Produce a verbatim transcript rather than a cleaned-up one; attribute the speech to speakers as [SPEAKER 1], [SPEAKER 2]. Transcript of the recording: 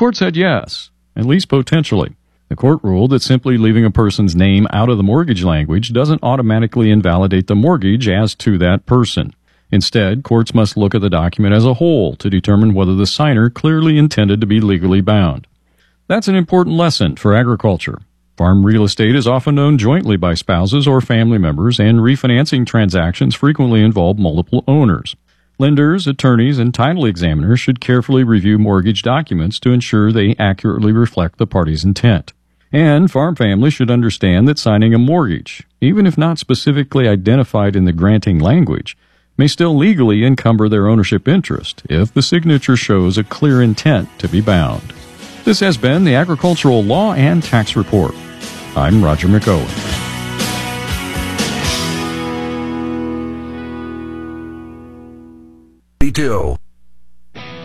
[SPEAKER 1] court said yes, at least potentially. The court ruled that simply leaving a person's name out of the mortgage language doesn't automatically invalidate the mortgage as to that person. Instead, courts must look at the document as a whole to determine whether the signer clearly intended to be legally bound. That's an important lesson for agriculture. Farm real estate is often owned jointly by spouses or family members, and refinancing transactions frequently involve multiple owners. Lenders, attorneys, and title examiners should carefully review mortgage documents to ensure they accurately reflect the party's intent. And farm families should understand that signing a mortgage, even if not specifically identified in the granting language, may still legally encumber their ownership interest if the signature shows a clear intent to be bound. This has been the Agricultural Law and Tax Report. I'm Roger McOwen.
[SPEAKER 2] Me too.